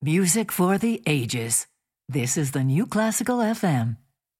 Music for the ages. This is the New Classical FM.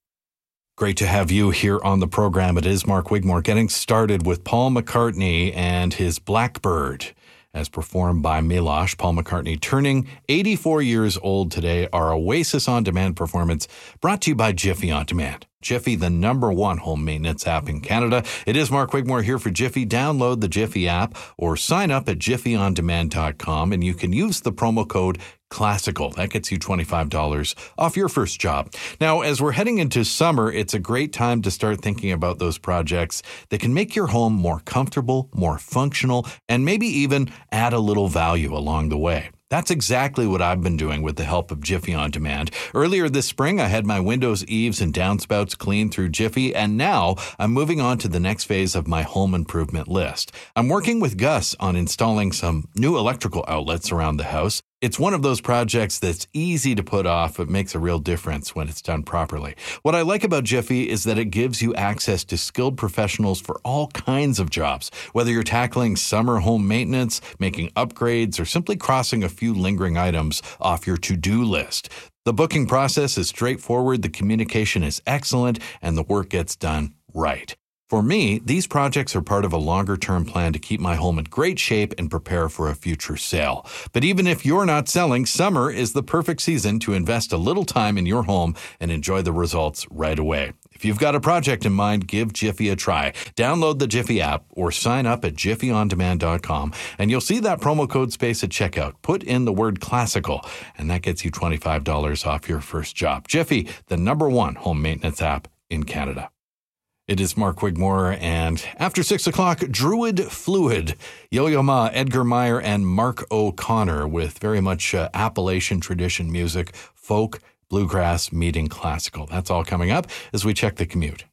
Great to have you here on the program. It is Mark Wigmore getting started with Paul McCartney and his Blackbird, as performed by Milosh. Paul McCartney turning 84 years old today. Our Oasis On Demand performance brought to you by Jiffy On Demand. Jiffy, the #1 home maintenance app in Canada. It is Mark Wigmore here for Jiffy. Download the Jiffy app or sign up at jiffyondemand.com, and you can use the promo code Classical. That gets you $25 off your first job. Now, as we're heading into summer, it's a great time to start thinking about those projects that can make your home more comfortable, more functional, and maybe even add a little value along the way. That's exactly what I've been doing with the help of Jiffy On Demand. Earlier this spring, I had my windows, eaves, and downspouts cleaned through Jiffy, and now I'm moving on to the next phase of my home improvement list. I'm working with Gus on installing some new electrical outlets around the house. It's one of those projects that's easy to put off, but makes a real difference when it's done properly. What I like about Jiffy is that it gives you access to skilled professionals for all kinds of jobs, whether you're tackling summer home maintenance, making upgrades, or simply crossing a few lingering items off your to-do list. The booking process is straightforward, the communication is excellent, and the work gets done right. For me, these projects are part of a longer-term plan to keep my home in great shape and prepare for a future sale. But even if you're not selling, summer is the perfect season to invest a little time in your home and enjoy the results right away. If you've got a project in mind, give Jiffy a try. Download the Jiffy app or sign up at jiffyondemand.com, and you'll see that promo code space at checkout. Put in the word classical, and that gets you $25 off your first job. Jiffy, the #1 home maintenance app in Canada. It is Mark Wigmore, and after 6 o'clock, Druid Fluid, Yo-Yo Ma, Edgar Meyer, and Mark O'Connor with very much Appalachian tradition music, folk, bluegrass, meeting classical. That's all coming up as we check the commute.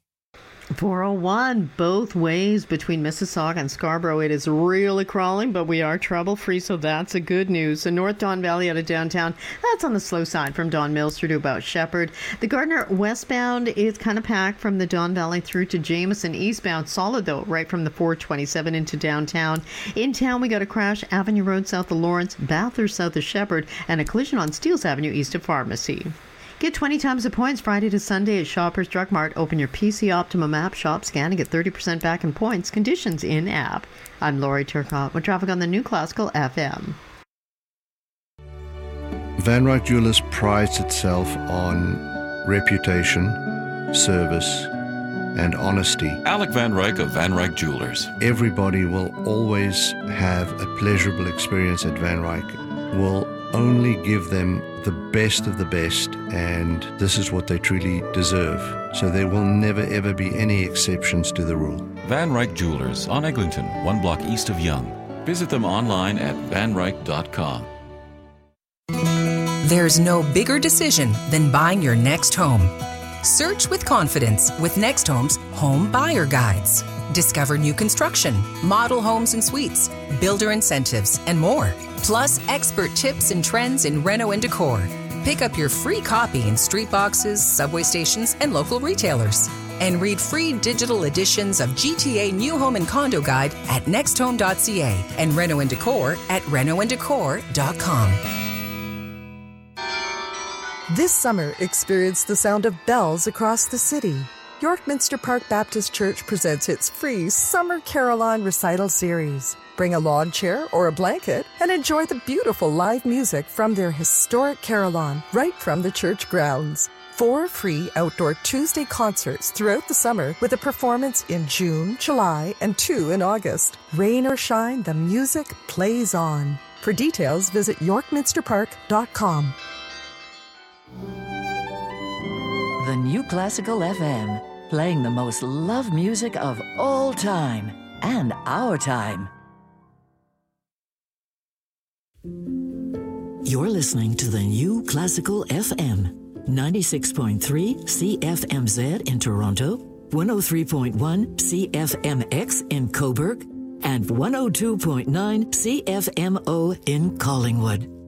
401 both ways between Mississauga and Scarborough. It is really crawling, but we are trouble-free, so that's a good news. The North Don Valley out of downtown, that's on the slow side from Don Mills through to about Shepherd. The Gardiner westbound is kind of packed from the Don Valley through to Jameson. Eastbound solid, though, right from the 427 into downtown. In town, we got a crash, Avenue Road south of Lawrence, Bathurst south of Shepherd, and a collision on Steeles Avenue east of Pharmacy. Get 20 times the points Friday to Sunday at Shoppers Drug Mart. Open your PC Optimum app, shop, scan, and get 30% back in points. Conditions in app. I'm Laurie Turcotte with traffic on the New Classical FM. Van Ryck Jewelers prides itself on reputation, service, and honesty. Alec Van Ryck of Van Ryck Jewelers. Everybody will always have a pleasurable experience at Van Ryck. We'll only give them the best of the best, and this is what they truly deserve. So there will never ever be any exceptions to the rule. Van Ryck Jewelers on Eglinton, 1 block east of Yonge. Visit them online at vanryck.com. There's no bigger decision than buying your next home. Search with confidence with Next Home's Home Buyer Guides. Discover new construction, model homes and suites, builder incentives, and more. Plus expert tips and trends in reno and decor. Pick up your free copy in street boxes, subway stations, and local retailers. And read free digital editions of GTA New Home and Condo Guide at nexthome.ca and Reno and Decor at renoanddecor.com. This summer, experience the sound of bells across the city. York Minster Park Baptist Church presents its free Summer Carillon Recital Series. Bring a lawn chair or a blanket and enjoy the beautiful live music from their historic carillon right from the church grounds. 4 free outdoor Tuesday concerts throughout the summer with a performance in June, July, and 2 in August. Rain or shine, the music plays on. For details, visit yorkminsterpark.com. The New Classical FM, playing the most loved music of all time and our time. You're listening to the New Classical FM, 96.3 CFMZ in Toronto, 103.1 CFMX in Cobourg, and 102.9 CFMO in Collingwood.